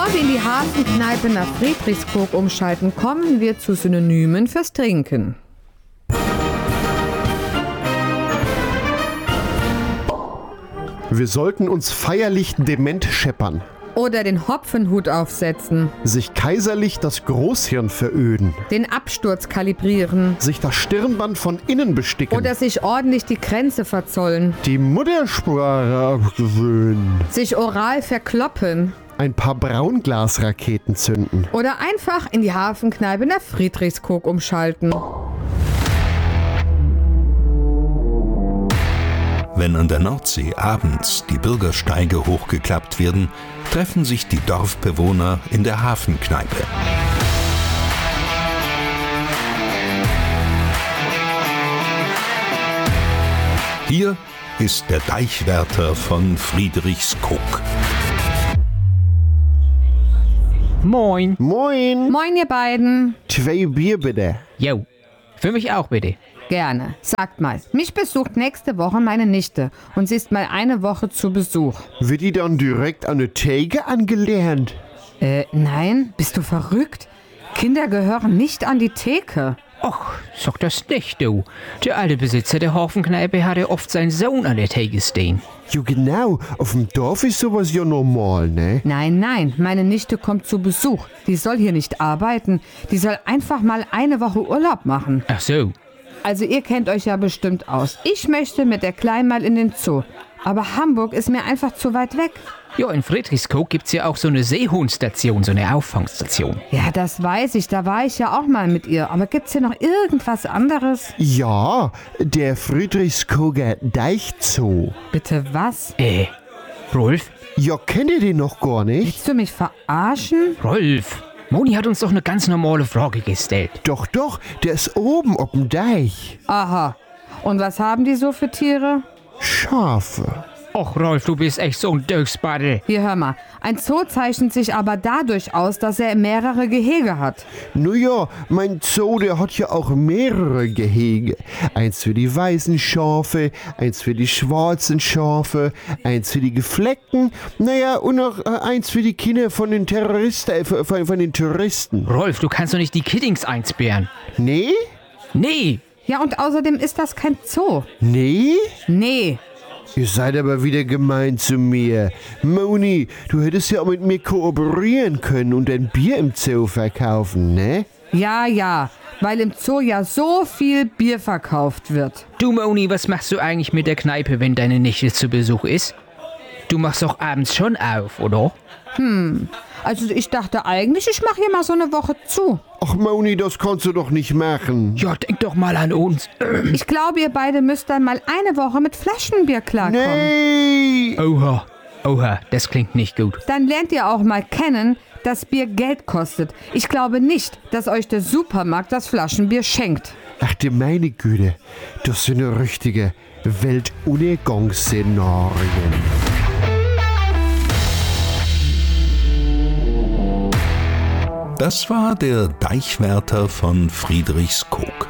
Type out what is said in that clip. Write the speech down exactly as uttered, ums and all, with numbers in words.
Bevor wir in die Hafenkneipe nach Friedrichskoog umschalten, kommen wir zu Synonymen fürs Trinken. Wir sollten uns feierlich dement scheppern. Oder den Hopfenhut aufsetzen. Sich kaiserlich das Großhirn veröden. Den Absturz kalibrieren. Sich das Stirnband von innen besticken. Oder sich ordentlich die Kränze verzollen. Die Muttersprache abgewöhnen. Sich oral verkloppen. Ein paar Braunglasraketen zünden. Oder einfach in die Hafenkneipe nach Friedrichskoog umschalten. Wenn an der Nordsee abends die Bürgersteige hochgeklappt werden, treffen sich die Dorfbewohner in der Hafenkneipe. Hier ist der Deichwärter von Friedrichskoog. Moin. Moin. Moin, ihr beiden. Zwei Bier bitte. Jo, für mich auch bitte. Gerne. Sagt mal, mich besucht nächste Woche meine Nichte und sie ist mal eine Woche zu Besuch. Wird die dann direkt an eine Theke angelernt? Äh, nein? Bist du verrückt? Kinder gehören nicht an die Theke. Och, sag das nicht, du. Der alte Besitzer der Hafenkneipe hatte oft seinen Sohn an der Theke stehen. Jo genau, auf dem Dorf ist sowas ja normal, ne? Nein, nein, meine Nichte kommt zu Besuch. Die soll hier nicht arbeiten. Die soll einfach mal eine Woche Urlaub machen. Ach so. Also ihr kennt euch ja bestimmt aus. Ich möchte mit der Kleinen mal in den Zoo. Aber Hamburg ist mir einfach zu weit weg. Ja, in Friedrichskoog gibt's ja auch so eine Seehundstation, so eine Auffangstation. Ja, das weiß ich. Da war ich ja auch mal mit ihr. Aber gibt's hier noch irgendwas anderes? Ja, der Friedrichskooger Deichzoo. Bitte was? Äh, Rolf? Ja, kennt ihr den noch gar nicht? Willst du mich verarschen? Rolf, Moni hat uns doch eine ganz normale Frage gestellt. Doch, doch, der ist oben auf dem Deich. Aha. Und was haben die so für Tiere? Schafe. Och, Rolf, du bist echt so ein Döchsbaddel. Hier, hör mal. Ein Zoo zeichnet sich aber dadurch aus, dass er mehrere Gehege hat. Naja, mein Zoo, der hat ja auch mehrere Gehege. Eins für die weißen Schafe, eins für die schwarzen Schafe, eins für die gefleckten, naja, und noch äh, eins für die Kinder von den Terroristen, äh, von, von den Touristen. Rolf, du kannst doch nicht die Kiddings einsperren. Nee? Nee. Ja, und außerdem ist das kein Zoo. Nee? Nee. Ihr seid aber wieder gemein zu mir. Moni, du hättest ja auch mit mir kooperieren können und ein Bier im Zoo verkaufen, ne? Ja, ja, weil im Zoo ja so viel Bier verkauft wird. Du, Moni, was machst du eigentlich mit der Kneipe, wenn deine Nichte zu Besuch ist? Du machst doch abends schon auf, oder? Hm, also ich dachte eigentlich, ich mache hier mal so eine Woche zu. Ach Moni, das kannst du doch nicht machen. Ja, denk doch mal an uns. Ich glaube, ihr beide müsst dann mal eine Woche mit Flaschenbier klarkommen. Nee! Oha, oha, das klingt nicht gut. Dann lernt ihr auch mal kennen, dass Bier Geld kostet. Ich glaube nicht, dass euch der Supermarkt das Flaschenbier schenkt. Ach du meine Güte, das sind ja richtige Weltuntergangsszenarien. Das war der Deichwärter von Friedrichskoog.